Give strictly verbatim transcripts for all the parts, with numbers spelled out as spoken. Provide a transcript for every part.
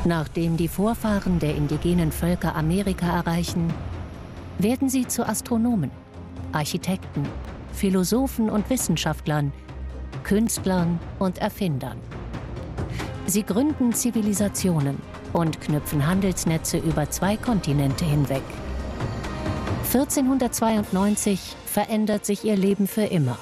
Nachdem die Vorfahren der indigenen Völker Amerika erreichen, werden sie zu Astronomen, Architekten, Philosophen und Wissenschaftlern, Künstlern und Erfindern. Sie gründen Zivilisationen und knüpfen Handelsnetze über zwei Kontinente hinweg. vierzehnhundertzweiundneunzig verändert sich ihr Leben für immer.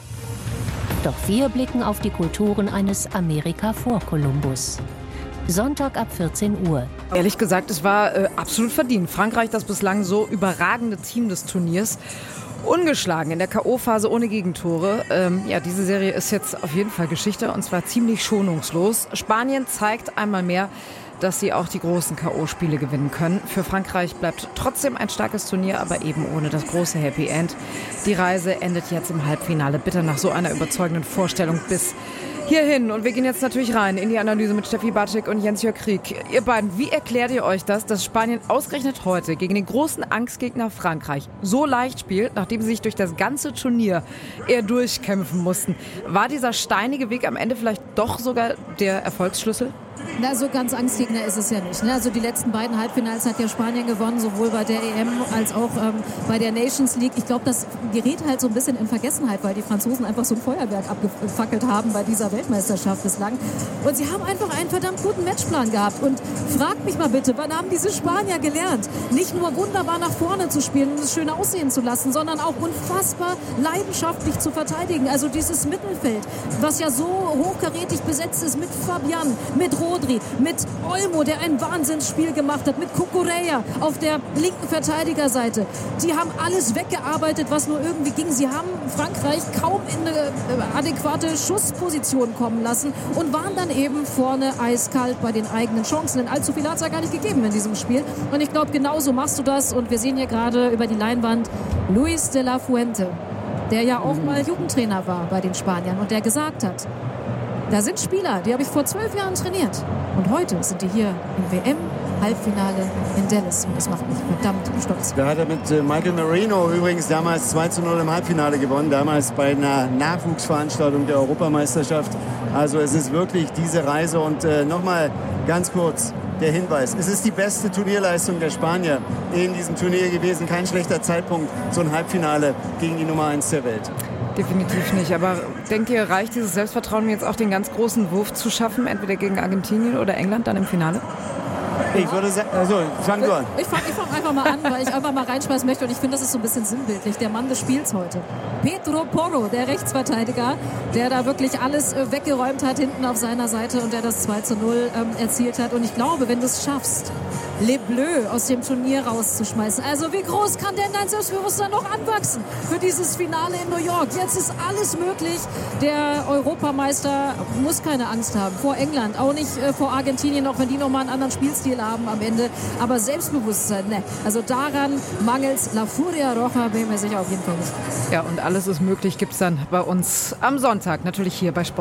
Doch wir blicken auf die Kulturen eines Amerika vor Kolumbus. Sonntag ab vierzehn Uhr. Ehrlich gesagt, es war äh, absolut verdient. Frankreich, das bislang so überragende Team des Turniers, ungeschlagen in der K O-Phase ohne Gegentore. Ähm, ja, diese Serie ist jetzt auf jeden Fall Geschichte und zwar ziemlich schonungslos. Spanien zeigt einmal mehr, dass sie auch die großen K O-Spiele gewinnen können. Für Frankreich bleibt trotzdem ein starkes Turnier, aber eben ohne das große Happy End. Die Reise endet jetzt im Halbfinale. Bitte nach so einer überzeugenden Vorstellung bis hierhin. Und wir gehen jetzt natürlich rein in die Analyse mit Steffi Bartschik und Jens-Jörg Krieg. Ihr beiden, wie erklärt ihr euch das, dass Spanien ausgerechnet heute gegen den großen Angstgegner Frankreich so leicht spielt, nachdem sie sich durch das ganze Turnier eher durchkämpfen mussten? War dieser steinige Weg am Ende vielleicht doch sogar der Erfolgsschlüssel? Na, so ganz Angstgegner ist es ja nicht. Ne? Also die letzten beiden Halbfinals hat ja Spanien gewonnen, sowohl bei der E M als auch ähm, bei der Nations League. Ich glaube, das gerät halt so ein bisschen in Vergessenheit, weil die Franzosen einfach so ein Feuerwerk abgefackelt haben bei dieser Weltmeisterschaft bislang. Und sie haben einfach einen verdammt guten Matchplan gehabt. Und fragt mich mal bitte, wann haben diese Spanier gelernt, nicht nur wunderbar nach vorne zu spielen und es schön aussehen zu lassen, sondern auch unfassbar leidenschaftlich zu verteidigen. Also dieses Mittelfeld, was ja so hochkarätig besetzt ist mit Fabian, mit Rodri, mit Olmo, der ein Wahnsinnsspiel gemacht hat, mit Cucurella auf der linken Verteidigerseite. Die haben alles weggearbeitet, was nur irgendwie ging. Sie haben Frankreich kaum in eine adäquate Schussposition kommen lassen und waren dann eben vorne eiskalt bei den eigenen Chancen. Denn allzu viel hat es ja gar nicht gegeben in diesem Spiel. Und ich glaube, genauso machst du das. Und wir sehen hier gerade über die Leinwand Luis de la Fuente, der ja auch mal Jugendtrainer war bei den Spaniern und der gesagt hat, da sind Spieler, die habe ich vor zwölf Jahren trainiert. Und heute sind die hier im W M-Halbfinale in Dallas. Und das macht mich verdammt stolz. Da hat er mit Michael Marino übrigens damals zwei zu null im Halbfinale gewonnen. Damals bei einer Nachwuchsveranstaltung der Europameisterschaft. Also es ist wirklich diese Reise. Und äh, nochmal ganz kurz der Hinweis. Es ist die beste Turnierleistung der Spanier in diesem Turnier gewesen. Kein schlechter Zeitpunkt, so ein Halbfinale gegen die Nummer eins der Welt. Definitiv nicht. Aber denkt ihr, reicht dieses Selbstvertrauen, jetzt auch den ganz großen Wurf zu schaffen, entweder gegen Argentinien oder England dann im Finale? Ich würde sagen, also fang du an. Ich fange fang einfach mal an, weil ich einfach mal reinschmeißen möchte und ich finde, das ist so ein bisschen sinnbildlich. Der Mann des Spiels heute. Pedro Porro, der Rechtsverteidiger, der da wirklich alles äh, weggeräumt hat hinten auf seiner Seite und der das zwei zu null ähm, erzielt hat. Und ich glaube, wenn du es schaffst, Les Bleus aus dem Turnier rauszuschmeißen. Also wie groß kann denn dein Selbstbewusstsein noch anwachsen für dieses Finale in New York? Jetzt ist alles möglich. Der Europameister muss keine Angst haben vor England, auch nicht äh, vor Argentinien, auch wenn die nochmal einen anderen Spielstil haben am Ende. Aber Selbstbewusstsein, ne. Also daran mangels La Furia Roja, bin ich mir sicher auf jeden Fall nicht. Ja, und alles ist möglich, gibt es dann bei uns am Sonntag, natürlich hier bei Sport.